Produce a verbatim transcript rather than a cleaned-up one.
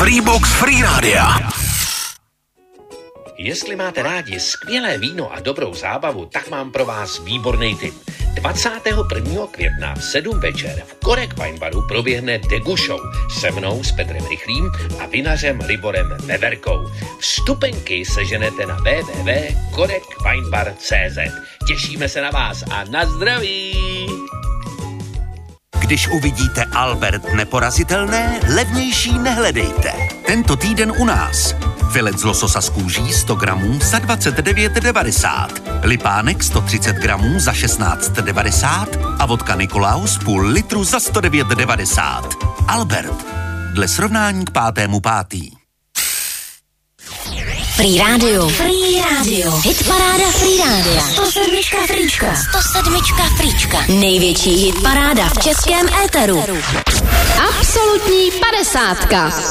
Freebox Free Rádia. Jestli máte rádi skvělé víno a dobrou zábavu, tak mám pro vás výborný tip. dvacátého prvního května v sedm večer v Korek Wine Baru proběhne Degu Show se mnou, s Petrem Rychlým a vinařem Liborem Veverkou. Vstupenky seženete na w w w tečka korek wine bar tečka c z. Těšíme se na vás a na zdraví! Když uvidíte Albert neporazitelné, levnější nehledejte. Tento týden u nás. Filet z lososa z kůží sto gramů za dvacet devět devadesát. Lipánek sto třicet gramů za šestnáct devadesát a vodka Nikolaus půl litru za sto devět devadesát. Albert. Dle srovnání k pátému pátý. Free Radio. Free Radio. Hitparáda Free Rádia. sto sedm Fríčka. sto sedm Fríčka. Největší hitparáda v českém éteru. Absolutní padesátka.